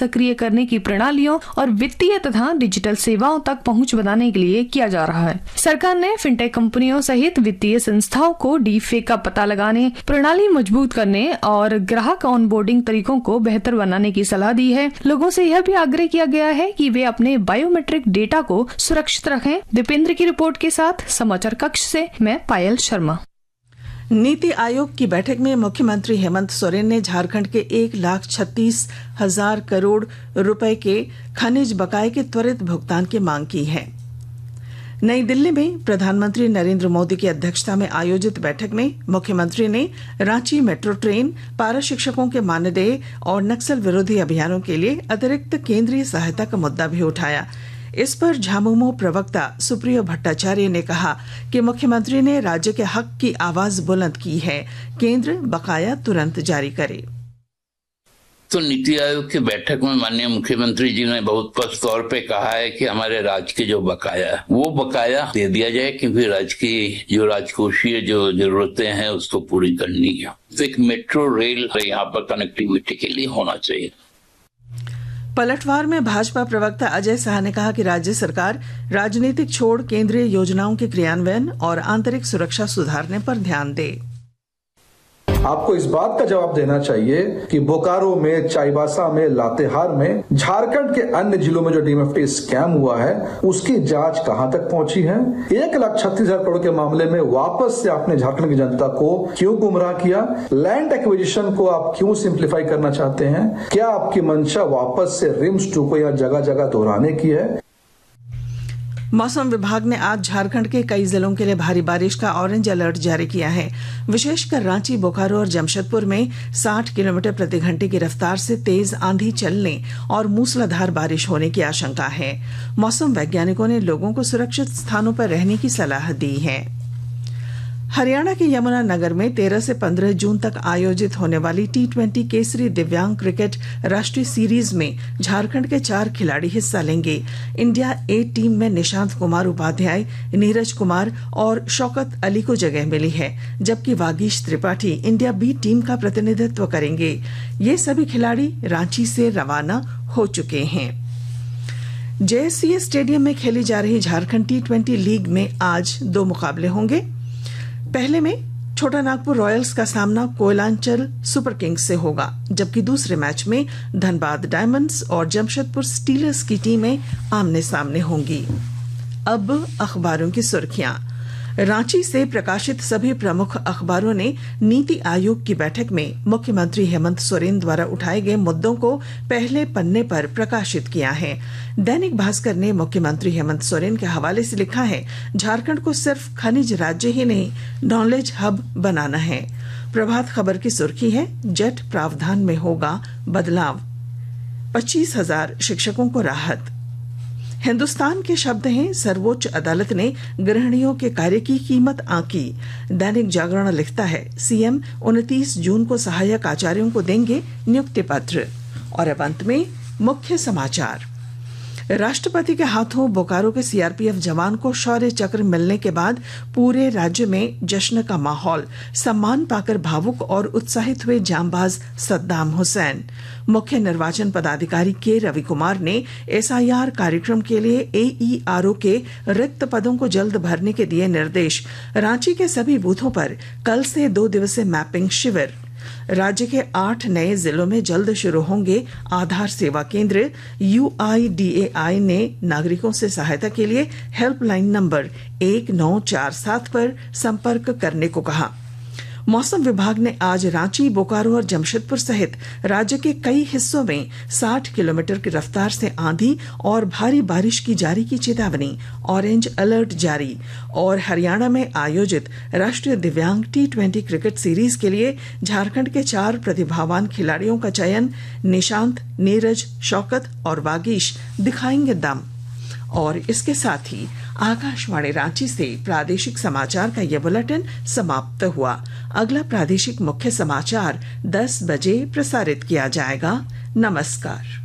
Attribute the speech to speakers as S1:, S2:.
S1: सक्रिय करने की प्रणालियों और वित्तीय तथा डिजिटल सेवाओं तक पहुंच बनाने के लिए किया जा रहा है। सरकार ने फिनटेक कंपनियों सहित वित्तीय संस्थाओं को डीप फेक का पता लगाने, प्रणाली मजबूत करने और ग्राहक ऑनबोर्डिंग तरीकों को बेहतर बनाने की सलाह दी है। लोगों से यह भी आग्रह किया गया है कि वे अपने बायोमेट्रिक डेटा को सुरक्षित रखें। दीपेंद्र की रिपोर्ट के साथ समाचार कक्ष से मैं पायल शर्मा।
S2: नीति आयोग की बैठक में मुख्यमंत्री हेमंत सोरेन ने झारखंड के 1,36,000 करोड़ रुपए के खनिज बकाये के त्वरित भुगतान की मांग की है। नई दिल्ली में प्रधानमंत्री नरेंद्र मोदी की अध्यक्षता में आयोजित बैठक में मुख्यमंत्री ने रांची मेट्रो ट्रेन, पारा शिक्षकों के मानदेय और नक्सल विरोधी अभियानों के लिए अतिरिक्त केंद्रीय सहायता का मुद्दा भी उठाया। इस पर झामुमो प्रवक्ता सुप्रियो भट्टाचार्य ने कहा कि मुख्यमंत्री ने राज्य के हक की आवाज बुलंद की है, केंद्र बकाया तुरंत जारी करे।
S3: तो नीति आयोग की बैठक में माननीय मुख्यमंत्री जी ने बहुत स्पष्ट तौर पे कहा है कि हमारे राज्य के जो बकाया है वो बकाया दे दिया जाए, क्योंकि राज्य की जो राजकोषीय जो जरूरतें हैं उसको पूरी करनी है। तो एक मेट्रो रेल यहाँ पर कनेक्टिविटी के लिए होना चाहिए।
S2: पलटवार में भाजपा प्रवक्ता अजय शाह ने कहा कि राज्य सरकार राजनीतिक छोड़ केंद्रीय योजनाओं के क्रियान्वयन और आंतरिक सुरक्षा सुधारने पर ध्यान दे।
S4: आपको इस बात का जवाब देना चाहिए कि बोकारो में, चाईबासा में, लातेहार में, झारखंड के अन्य जिलों में जो डीएमएफटी स्कैम हुआ है उसकी जांच कहां तक पहुंची है। 1,36,000 करोड़ के मामले में वापस से आपने झारखंड की जनता को क्यों गुमराह किया? लैंड एक्विजिशन को आप क्यों सिंप्लीफाई करना चाहते हैं? क्या आपकी मंशा वापस से रिम्स 2 को यहाँ जगह जगह दोहराने की है?
S2: मौसम विभाग ने आज झारखंड के कई जिलों के लिए भारी बारिश का ऑरेंज अलर्ट जारी किया है। विशेषकर रांची, बोकारो और जमशेदपुर में 60 किलोमीटर प्रति घंटे की रफ्तार से तेज आंधी चलने और मूसलाधार बारिश होने की आशंका है। मौसम वैज्ञानिकों ने लोगों को सुरक्षित स्थानों पर रहने की सलाह दी है। हरियाणा के यमुनानगर में 13 से 15 जून तक आयोजित होने वाली T20 केसरी दिव्यांग क्रिकेट राष्ट्रीय सीरीज में झारखंड के 4 खिलाड़ी हिस्सा लेंगे। इंडिया ए टीम में निशांत कुमार उपाध्याय, नीरज कुमार और शौकत अली को जगह मिली है, जबकि Vagish Tripathi India B team का प्रतिनिधित्व करेंगे। ये सभी खिलाड़ी रांची से रवाना हो चुके हैं। जेएससीए स्टेडियम में खेली जा रही झारखंड T20 लीग में आज 2 मुकाबले होंगे। पहले में छोटा नागपुर रॉयल्स का सामना कोयलांचल सुपर किंग्स से होगा, जबकि दूसरे मैच में धनबाद डायमंड्स और जमशेदपुर स्टीलर्स की टीमें आमने सामने होंगी। अब अखबारों की सुर्खियां। रांची से प्रकाशित सभी प्रमुख अखबारों ने नीति आयोग की बैठक में मुख्यमंत्री हेमंत सोरेन द्वारा उठाए गए मुद्दों को पहले पन्ने पर प्रकाशित किया है। दैनिक भास्कर ने मुख्यमंत्री हेमंत सोरेन के हवाले से लिखा है, झारखंड को सिर्फ खनिज राज्य ही नहीं नॉलेज हब बनाना है। प्रभात खबर की सुर्खी है, जेट प्रावधान में होगा बदलाव, 25,000 शिक्षकों को राहत। हिंदुस्तान के शब्द हैं, सर्वोच्च अदालत ने गृहिणियों के कार्य की कीमत आंकी। दैनिक जागरण लिखता है, सीएम 29 जून को सहायक आचार्यों को देंगे नियुक्ति पत्र। और अब अंत में मुख्य समाचार। राष्ट्रपति के हाथों बोकारो के सीआरपीएफ जवान को शौर्य चक्र मिलने के बाद पूरे राज्य में जश्न का माहौल। सम्मान पाकर भावुक और उत्साहित हुए जांबाज सद्दाम हुसैन। मुख्य निर्वाचन पदाधिकारी के रवि कुमार ने एसआईआर कार्यक्रम के लिए एईआरओ के रिक्त पदों को जल्द भरने के दिए निर्देश। रांची के सभी बूथों पर कल से 2 दिवसीय मैपिंग शिविर। राज्य के 8 नए जिलों में जल्द शुरू होंगे आधार सेवा केंद्र। यूआईडीएआई ने नागरिकों से सहायता के लिए हेल्पलाइन नंबर 1947 पर संपर्क करने को कहा। मौसम विभाग ने आज रांची, बोकारो और जमशेदपुर सहित राज्य के कई हिस्सों में 60 किलोमीटर की रफ्तार से आंधी और भारी बारिश की जारी की चेतावनी, ऑरेंज अलर्ट जारी। और हरियाणा में आयोजित राष्ट्रीय दिव्यांग T20 क्रिकेट सीरीज के लिए झारखंड के 4 प्रतिभावान खिलाड़ियों का चयन। निशांत, नीरज, शौकत और वागीश दिखाएंगे दम। और इसके साथ ही आकाशवाणी रांची से प्रादेशिक समाचार का यह बुलेटिन समाप्त हुआ। अगला प्रादेशिक मुख्य समाचार 10 बजे प्रसारित किया जाएगा। नमस्कार।